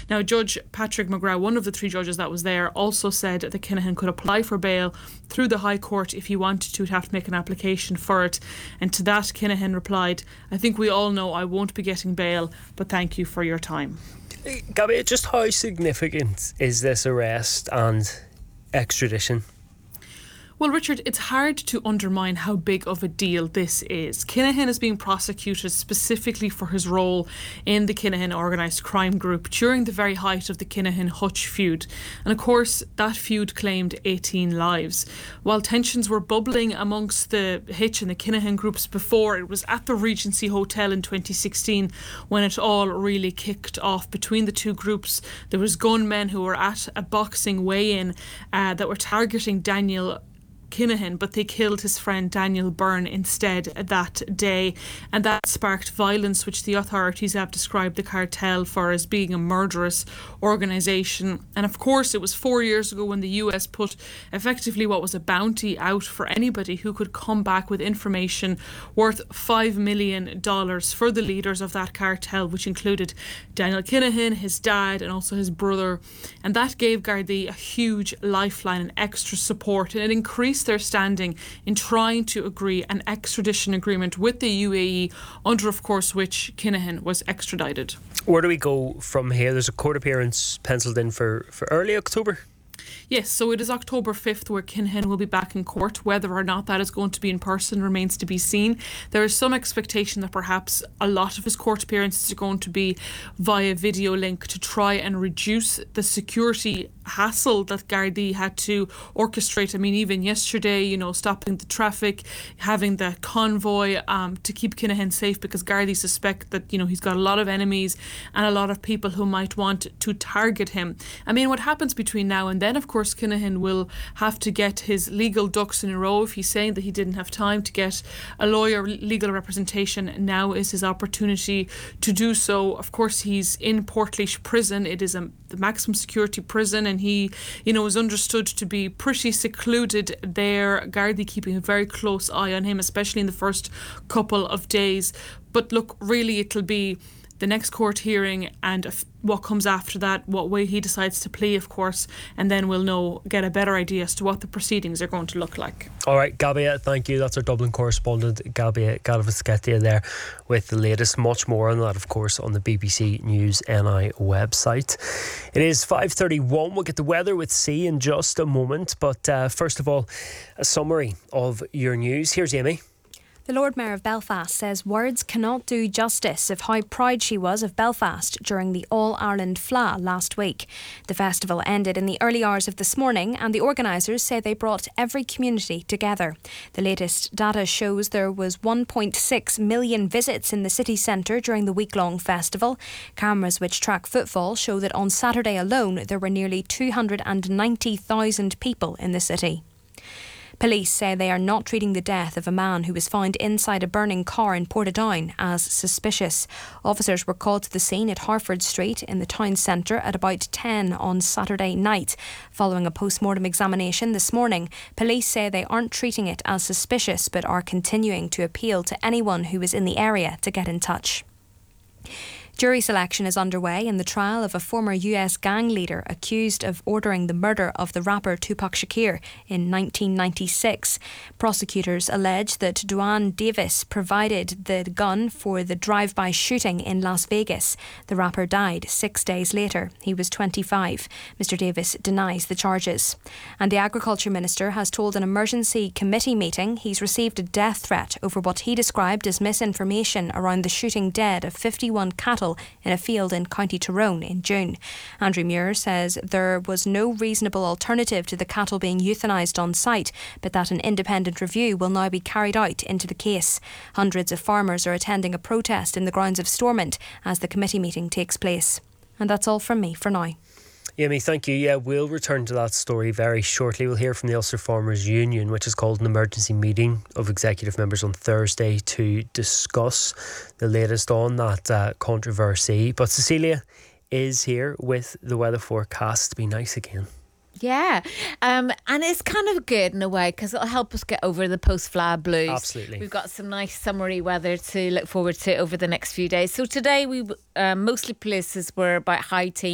Now, Judge Patrick McGrath, one of the three judges that was there, also said that Kinahan could apply for bail through the High Court if he wanted to. He'd have to make an application for it. And to that, Kinahan replied, "I think we all know I won't be getting bail, but thank you for your time." Gabby, just how significant is this arrest and extradition? Well, Richard, it's hard to undermine how big of a deal this is. Kinahan is being prosecuted specifically for his role in the Kinahan organised crime group during the very height of the Kinahan-Hutch feud. And of course, that feud claimed 18 lives. While tensions were bubbling amongst the Hitch and the Kinahan groups before, it was at the Regency Hotel in 2016 when it all really kicked off between the two groups. There was gunmen who were at a boxing weigh-in that were targeting Daniel Kinahan, but they killed his friend Daniel Byrne instead that day, and that sparked violence, which the authorities have described the cartel for as being a murderous organisation. And of course, it was 4 years ago when the US put effectively what was a bounty out for anybody who could come back with information worth $5 million for the leaders of that cartel, which included Daniel Kinahan, his dad, and also his brother. And that gave Gardaí a huge lifeline and extra support, and it increased their standing in trying to agree an extradition agreement with the UAE, under, of course, which Kinahan was extradited. Where do we go from here? There's a court appearance penciled in for early October. Yes, so it is October 5th where Kinahan will be back in court. Whether or not that is going to be in person remains to be seen. There is some expectation that perhaps a lot of his court appearances are going to be via video link to try and reduce the security hassle that Gardaí had to orchestrate. I mean, even yesterday, stopping the traffic, having the convoy to keep Kinahan safe, because Gardaí suspect that, he's got a lot of enemies and a lot of people who might want to target him. I mean, what happens between now and then, of course, Kinahan will have to get his legal ducks in a row. If he's saying that he didn't have time to get a lawyer, legal representation, now is his opportunity to do so. Of course, he's in Portlaoise prison. It is the maximum security prison, and he, is understood to be pretty secluded there. Gardaí keeping a very close eye on him, especially in the first couple of days. But look, really, it'll be the next court hearing and what comes after that, what way he decides to plea, of course, and then we'll get a better idea as to what the proceedings are going to look like. All right, Gabia, thank you. That's our Dublin correspondent, Gabia Galavaskettia, there with the latest. Much more on that, of course, on the BBC News NI website. It is 5:31. We'll get the weather with C in just a moment, but first of all, a summary of your news. Here's Amy. The Lord Mayor of Belfast says words cannot do justice of how proud she was of Belfast during the All-Ireland Fleadh last week. The festival ended in the early hours of this morning, and the organisers say they brought every community together. The latest data shows there was 1.6 million visits in the city centre during the week-long festival. Cameras which track footfall show that on Saturday alone there were nearly 290,000 people in the city. Police say they are not treating the death of a man who was found inside a burning car in Portadown as suspicious. Officers were called to the scene at Harford Street in the town centre at about 10 on Saturday night. Following a post-mortem examination this morning, police say they aren't treating it as suspicious but are continuing to appeal to anyone who is in the area to get in touch. Jury selection is underway in the trial of a former US gang leader accused of ordering the murder of the rapper Tupac Shakur in 1996. Prosecutors allege that Duane Davis provided the gun for the drive-by shooting in Las Vegas. The rapper died 6 days later. He was 25. Mr Davis denies the charges. And the Agriculture Minister has told an emergency committee meeting he's received a death threat over what he described as misinformation around the shooting dead of 51 cattle in a field in County Tyrone in June. Andrew Muir says there was no reasonable alternative to the cattle being euthanised on site, but that an independent review will now be carried out into the case. Hundreds of farmers are attending a protest in the grounds of Stormont as the committee meeting takes place. And that's all from me for now. Amy, thank you. Yeah, we'll return to that story very shortly. We'll hear from the Ulster Farmers Union, which has called an emergency meeting of executive members on Thursday to discuss the latest on that controversy. But Cecilia is here with the weather forecast to be nice again. Yeah, and it's kind of good in a way because it'll help us get over the post-Fleadh blues. Absolutely. We've got some nice summery weather to look forward to over the next few days. So today, mostly places were about high teens.